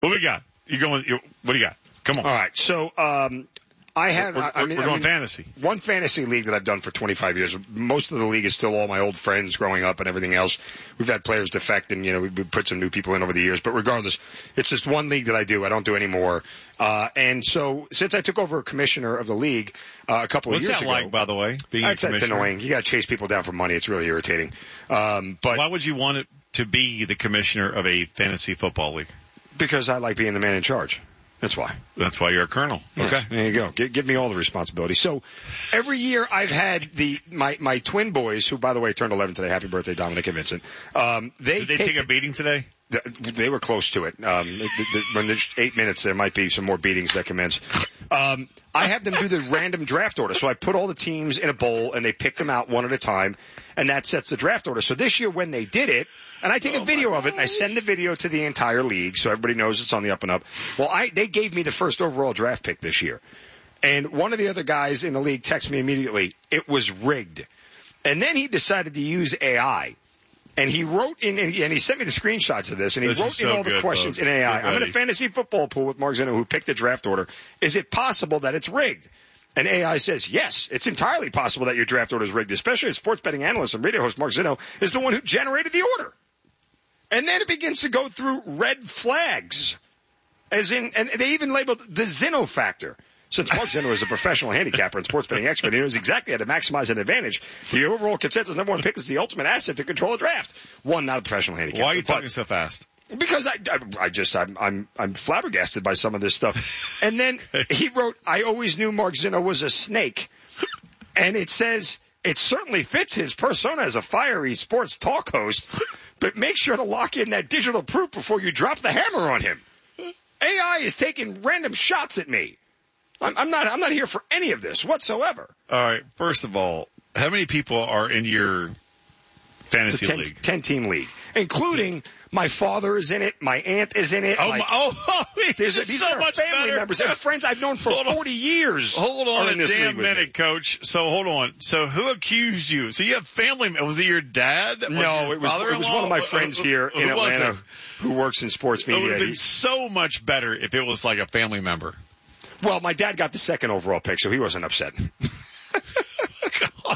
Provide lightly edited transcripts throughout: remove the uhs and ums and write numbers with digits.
What do we got? What do you got? Come on. All right. So, we're going fantasy. One fantasy league that I've done for 25 years. Most of the league is still all my old friends growing up and everything else. We've had players defect and, we've put some new people in over the years. But regardless, it's just one league that I do. I don't do any more. And so since I took over commissioner of the league a couple of years ago. What's that like, by the way, being a commissioner? It's annoying. You got to chase people down for money. It's really irritating. But why would you want it to be the commissioner of a fantasy football league? Because I like being the man in charge. That's why. That's why you're a colonel. Okay. Yeah, there you go. Give me all the responsibility. So every year I've had my twin boys, who, by the way, turned 11 today. Happy birthday, Dominic and Vincent. Did they take a beating today? They were close to it. When there's 8 minutes, there might be some more beatings that commence. I have them do the random draft order. So I put all the teams in a bowl, and they pick them out one at a time, and that sets the draft order. So this year when they did it, and I take a video of it, and I send the video to the entire league so everybody knows it's on the up and up. Well, they gave me the first overall draft pick this year. And one of the other guys in the league texted me immediately, it was rigged. And then he decided to use AI. And he wrote in, and he sent me the screenshots of this, and he wrote in all the questions in AI. I'm in a fantasy football pool with Mark Zinno, who picked the draft order. Is it possible that it's rigged? And AI says, yes, it's entirely possible that your draft order is rigged, especially as sports betting analyst and radio host Mark Zinno is the one who generated the order. And then it begins to go through red flags, and they even labeled the Zinno factor. Since Mark Zinno is a professional handicapper and sports betting expert, he knows exactly how to maximize an advantage. The overall consensus number one pick is the ultimate asset to control a draft. One, not a professional handicapper. Why are you talking so fast? Because I'm flabbergasted by some of this stuff. And then he wrote, I always knew Mark Zinno was a snake. And it says, it certainly fits his persona as a fiery sports talk host, but make sure to lock in that digital proof before you drop the hammer on him. AI is taking random shots at me. I'm not here for any of this whatsoever. All right. First of all, how many people are in your fantasy league? 10-team league, including my father is in it, my aunt is in it. These are much family better. members and friends I've known for 40 years. Hold on a damn minute, Coach. So hold on. So who accused you? So you have family. Was it your dad? No, it was one of my friends here in Atlanta who works in sports media. It would have been so much better if it was like a family member. Well, my dad got the second overall pick, so he wasn't upset. God.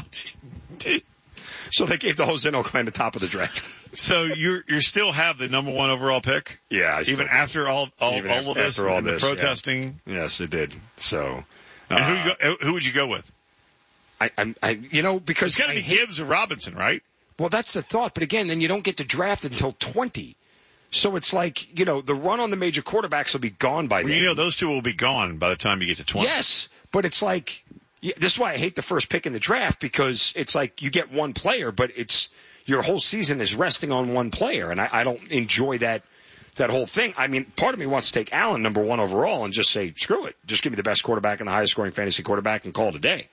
So they gave the whole Zinno clan the top of the draft. So you still have the number one overall pick? Yeah. Even after all of this? After all the this, protesting? Yeah. Yes, it did. So. And who would you go with? Because it's got to be Gibbs or Robinson, right? Well, that's the thought. But again, then you don't get to draft until 20. So it's like, the run on the major quarterbacks will be gone by then. Those two will be gone by the time you get to 20. Yes, but it's like, this is why I hate the first pick in the draft, because it's like you get one player, but your whole season is resting on one player, and I don't enjoy that whole thing. I mean, part of me wants to take Allen number one overall and just say, screw it. Just give me the best quarterback and the highest scoring fantasy quarterback and call it a day.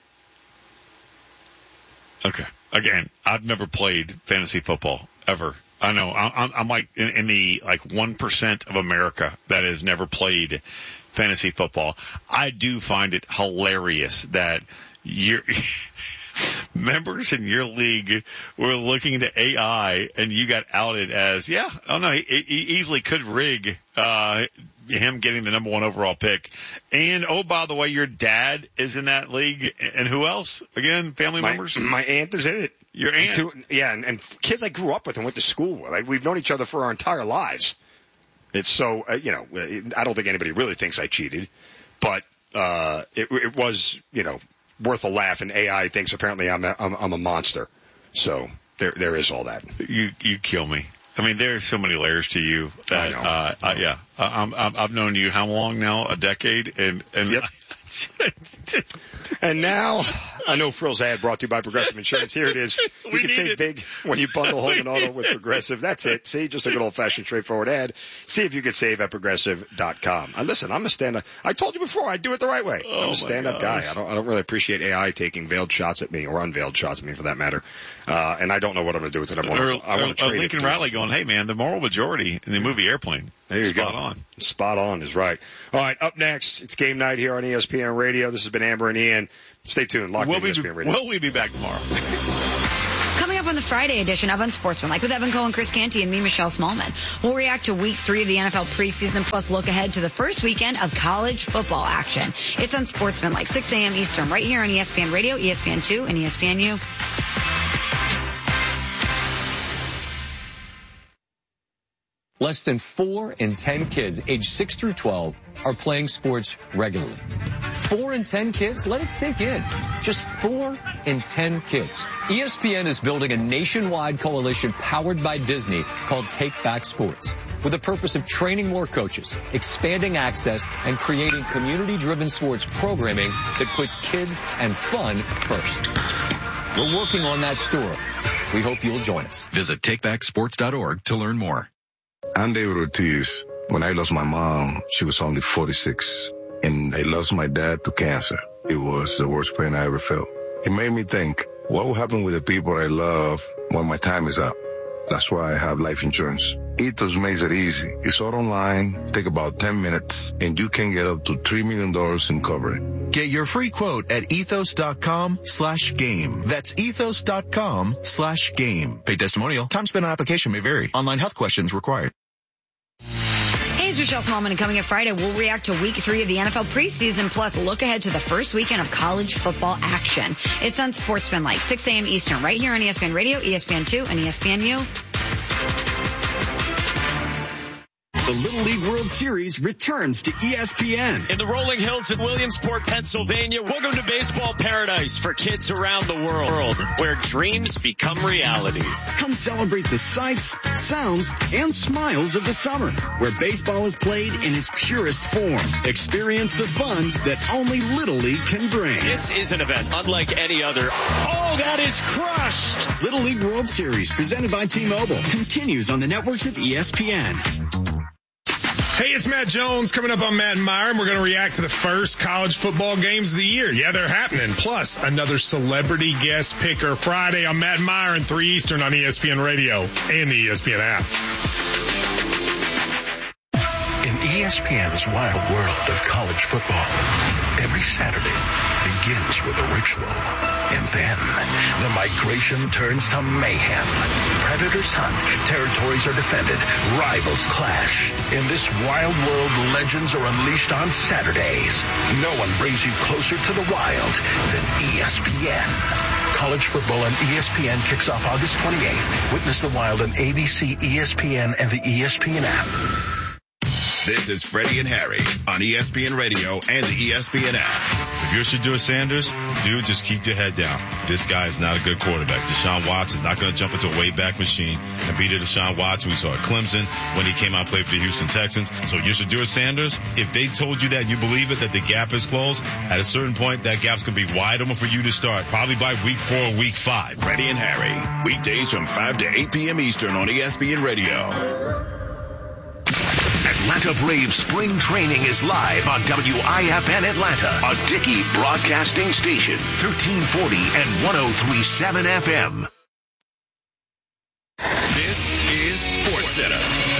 Okay. Again, I've never played fantasy football ever. I know. I'm like in the 1% of America that has never played fantasy football. I do find it hilarious that your members in your league were looking to AI and you got outed as, he easily could rig him getting the number one overall pick. And, by the way, your dad is in that league. And who else? Again, family members? My aunt is in it. Your aunt? And kids I grew up with and went to school with. Like, we've known each other for our entire lives. It's so, I don't think anybody really thinks I cheated, but it was, worth a laugh. And AI thinks apparently I'm a monster. So there is all that. You kill me. I mean, there's so many layers to you that, I know. I've known you how long now? A decade? And yep. And now, a No Frills ad brought to you by Progressive Insurance. Here it is. You can save big when you bundle home and auto with Progressive. That's it. See, just a good old-fashioned, straightforward ad. See if you can save at Progressive.com. And listen, I'm a stand-up. I told you before, I do it the right way. I'm a stand-up guy. I don't really appreciate AI taking veiled shots at me, or unveiled shots at me for that matter. And I don't know what I'm going to do with it. I want to trade Lincoln it. Riley going, hey man, the moral majority in the movie Airplane. There you go. Spot on. Spot on is right. All right, up next, it's game night here on ESPN Radio. This has been Amber and Ian. Stay tuned. Locked in ESPN Radio. Will we be back tomorrow? Coming up up on the Friday edition of Unsportsmanlike with Evan Cole and Chris Canty and me, Michelle Smallman. We'll react to week 3 of the NFL preseason, plus look ahead to the first weekend of college football action. It's Unsportsmanlike, 6 a.m. Eastern, right here on ESPN Radio, ESPN2, and ESPNU. Less than 4 in 10 kids aged 6 through 12 are playing sports regularly. 4 in 10 kids? Let it sink in. Just 4 in 10 kids. ESPN is building a nationwide coalition powered by Disney called Take Back Sports, with the purpose of training more coaches, expanding access, and creating community-driven sports programming that puts kids and fun first. We're working on that story. We hope you'll join us. Visit takebacksports.org to learn more. I'm David Ortiz. When I lost my mom, she was only 46, and I lost my dad to cancer. It was the worst pain I ever felt. It made me think, what will happen with the people I love when my time is up? That's why I have life insurance. Ethos makes it easy. It's all online, take about 10 minutes, and you can get up to $3 million in coverage. Get your free quote at ethos.com/game. That's ethos.com/game. Pay testimonial. Time spent on application may vary. Online health questions required. Hey, it's Michelle Smallman, and coming up Friday, we'll react to week 3 of the NFL preseason, plus look ahead to the first weekend of college football action. It's Unsportsmanlike, 6 a.m. Eastern, right here on ESPN Radio, ESPN2, and ESPNU. The Little League World Series returns to ESPN. In the rolling hills in Williamsport, Pennsylvania, welcome to baseball paradise for kids around the world, where dreams become realities. Come celebrate the sights, sounds, and smiles of the summer, where baseball is played in its purest form. Experience the fun that only Little League can bring. This is an event unlike any other. Oh, that is crushed! Little League World Series, presented by T-Mobile, continues on the networks of ESPN. Hey, it's Matt Jones coming up on Matt and Myron. We're going to react to the first college football games of the year. Yeah, they're happening. Plus, another celebrity guest picker Friday on Matt and Myron, 3 Eastern on ESPN Radio and the ESPN app. In ESPN's wild world of college football, every Saturday begins with a ritual. And then the migration turns to mayhem. Predators hunt, territories are defended, rivals clash. In this wild world, legends are unleashed on Saturdays. No one brings you closer to the wild than ESPN. College football on ESPN kicks off August 28th. Witness the wild on ABC, ESPN, and the ESPN app. This is Freddie and Harry on ESPN Radio and the ESPN app. If you're Shedeur Sanders, dude, just keep your head down. This guy is not a good quarterback. Deshaun Watson is not going to jump into a way-back machine and beat a Deshaun Watson we saw at Clemson when he came out and played for the Houston Texans. So you're Shedeur Sanders. If they told you that and you believe it, that the gap is closed, at a certain point, that gap's going to be wide open for you to start, probably by week 4 or week 5. Freddie and Harry, weekdays from 5 to 8 p.m. Eastern on ESPN Radio. Atlanta Braves spring training is live on WIFN Atlanta, a Dickey broadcasting station, 1340 and 103.7 FM. This is SportsCenter.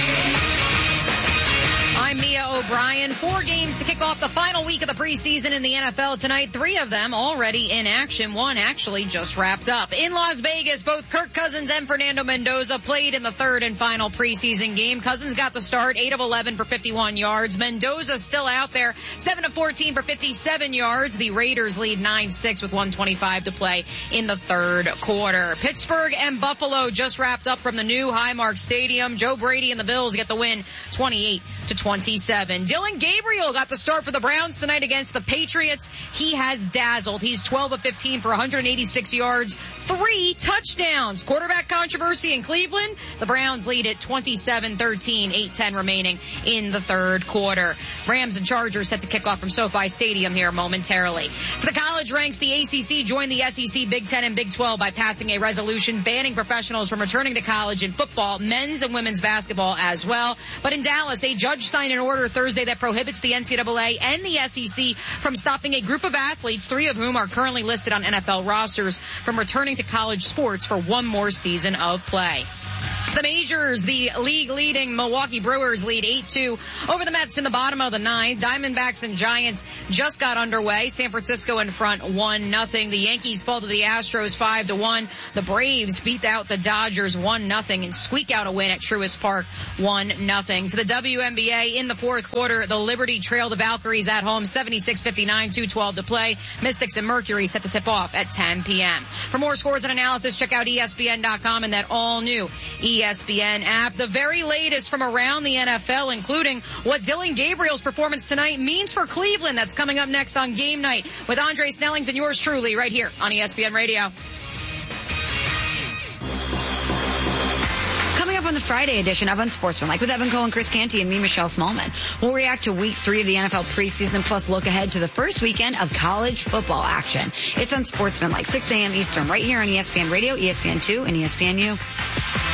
I'm Mia O'Brien. 4 games to kick off the final week of the preseason in the NFL tonight. 3 of them already in action. 1 actually just wrapped up. In Las Vegas, both Kirk Cousins and Fernando Mendoza played in the 3rd and final preseason game. Cousins got the start, 8 of 11 for 51 yards. Mendoza still out there, 7 of 14 for 57 yards. The Raiders lead 9-6 with 1:25 to play in the 3rd quarter. Pittsburgh and Buffalo just wrapped up from the new Highmark Stadium. Joe Brady and the Bills get the win, 28-27. Dillon Gabriel got the start for the Browns tonight against the Patriots. He has dazzled. He's 12 of 15 for 186 yards, 3 touchdowns. Quarterback controversy in Cleveland. The Browns lead at 27-13, 8:10 remaining in the 3rd quarter. Rams and Chargers set to kick off from SoFi Stadium here momentarily. To the college ranks, the ACC joined the SEC, Big Ten, and Big 12 by passing a resolution banning professionals from returning to college in football, men's and women's basketball as well. But in Dallas, a judge signed an order Thursday that prohibits the NCAA and the SEC from stopping a group of athletes, 3 of whom are currently listed on NFL rosters, from returning to college sports for one more season of play. The majors, the league-leading Milwaukee Brewers lead 8-2 over the Mets in the bottom of the ninth. Diamondbacks and Giants just got underway. San Francisco in front 1-0. The Yankees fall to the Astros 5-1. The Braves beat out the Dodgers 1-0 and squeak out a win at Truist Park 1-0. To the WNBA in the fourth quarter, the Liberty trail the Valkyries at home 76-59, 2:12 to play. Mystics and Mercury set to tip off at 10 p.m. For more scores and analysis, check out ESPN.com and that all-new ESPN app. The very latest from around the NFL, including what Dylan Gabriel's performance tonight means for Cleveland. That's coming up next on Game Night with Andre Snellings and yours truly right here on ESPN Radio. Coming up on the Friday edition of Unsportsmanlike with Evan Cohen, Chris Canty, and me, Michelle Smallman. We'll react to week 3 of the NFL preseason, plus look ahead to the first weekend of college football action. It's Unsportsmanlike, 6 a.m. Eastern, right here on ESPN Radio, ESPN2, and ESPNU.